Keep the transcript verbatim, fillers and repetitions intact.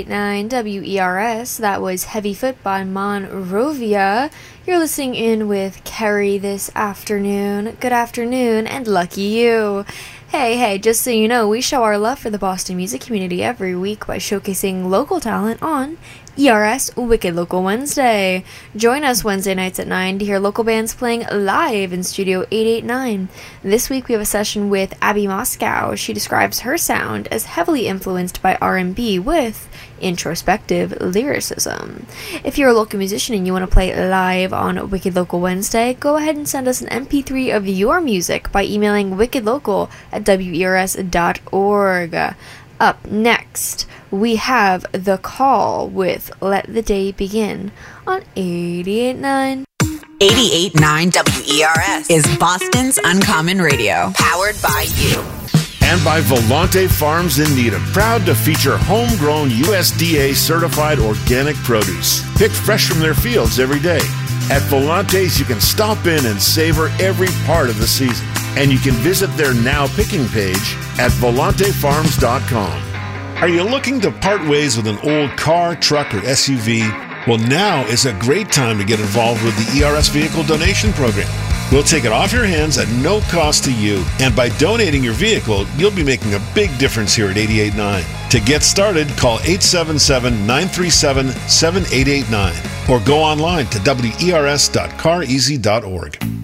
eighty-eight point nine W E R S. That was Heavy Foot by Monrovia. You're listening in with Kerry this afternoon. Good afternoon, and lucky you. Hey, hey, just so you know, we show our love for the Boston music community every week by showcasing local talent on E R S Wicked Local Wednesday. Join us Wednesday nights at nine to hear local bands playing live in Studio eight eighty-nine. This week we have a session with Abby Moscow. She describes her sound as heavily influenced by R and B with introspective lyricism. If you're a local musician and you want to play live on Wicked Local Wednesday, go ahead and send us an M P three of your music by emailing wickedlocal at W E R S dot org. Up next, we have The Call with Let the Day Begin on eighty-eight point nine. eighty-eight point nine W E R S is Boston's Uncommon Radio, powered by you. And by Volante Farms in Needham, proud to feature homegrown U S D A certified organic produce, picked fresh from their fields every day. At Volante's, you can stop in and savor every part of the season. And you can visit their Now Picking page at volante farms dot com. Are you looking to part ways with an old car, truck, or S U V? Well, now is a great time to get involved with the E R S Vehicle Donation Program. We'll take it off your hands at no cost to you. And by donating your vehicle, you'll be making a big difference here at eighty-eight point nine. To get started, call eight seven seven, nine three seven, seven eight eight nine or go online to W E R S dot car easy dot org.